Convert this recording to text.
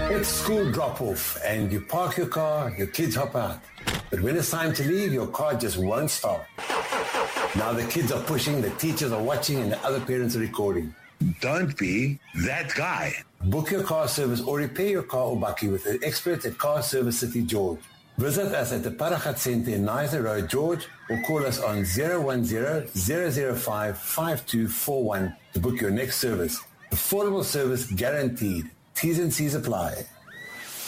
It's school drop-off and you park your car, your kids hop out. But when it's time to leave, your car just won't start. Now the kids are pushing, the teachers are watching, and the other parents are recording. Don't be that guy. Book your car service or repair your car or bakkie with the experts at Car Service City George. Visit us at the Paragat Centre in Niza Road, George, or call us on 010-005-5241 to book your next service. Affordable service guaranteed. T's and C's apply.